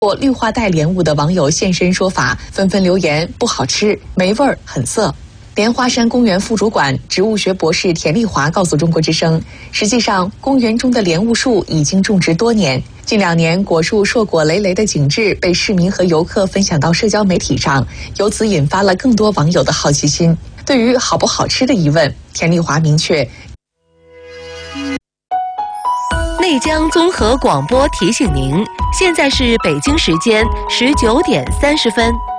过绿化带莲雾的网友现身说法，纷纷留言不好吃、没味儿、很涩。莲花山公园副主管、植物学博士田丽华告诉中国之声，实际上公园中的莲雾树已经种植多年，近2年果树硕果累累的景致被市民和游客分享到社交媒体上，由此引发了更多网友的好奇心。对于好不好吃的疑问，田丽华明确。 内江综合广播提醒您，现在是北京时间19点30分。